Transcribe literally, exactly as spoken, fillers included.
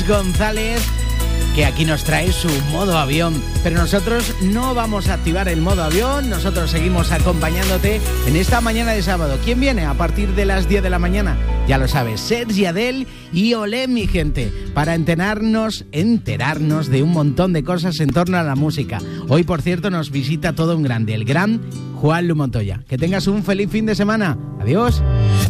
González, que aquí nos trae su modo avión. Pero nosotros no vamos a activar el modo avión, nosotros seguimos acompañándote en esta mañana de sábado. ¿Quién viene a partir de las diez de la mañana? Ya lo sabes, Sergi Adel y Olé, mi gente, para enterarnos, enterarnos de un montón de cosas en torno a la música. Hoy, por cierto, nos visita todo un grande, el gran Juan Lu Montoya. Que tengas un feliz fin de semana. Adiós.